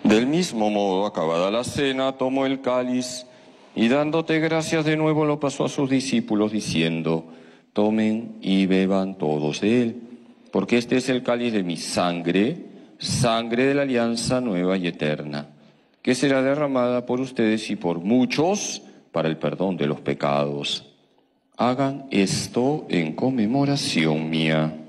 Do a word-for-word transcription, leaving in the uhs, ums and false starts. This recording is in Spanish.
Del mismo modo, acabada la cena, tomó el cáliz y dándote gracias de nuevo lo pasó a sus discípulos diciendo: tomen y beban todos de él, porque este es el cáliz de mi sangre, sangre de la alianza nueva y eterna, que será derramada por ustedes y por muchos para el perdón de los pecados. Hagan esto en conmemoración mía.